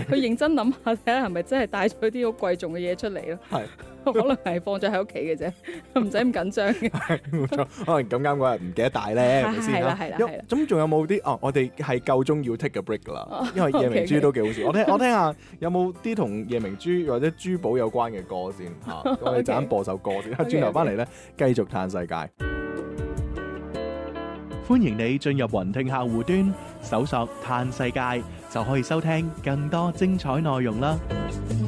佢認真諗下睇下係咪真係帶咗啲好貴重嘅嘢出嚟咯。 係可能係放咗喺屋企嘅啫，唔使咁緊張嘅。 係冇錯，可能咁啱嗰日唔記得帶咧，係咪先係啦啊？ 係啦係啦。 咁仲有冇啲我哋係夠鐘要 take a break 㗎啦，因為夜明珠 OK，OK 都幾好笑。我聽下有冇啲同夜明珠或者珠寶有關嘅歌先嚇，我哋陣間播首歌先，轉頭翻嚟咧繼續嘆世界。歡迎你進入雲聽客戶端，搜索嘆世界就可以收聽更多精彩內容啦。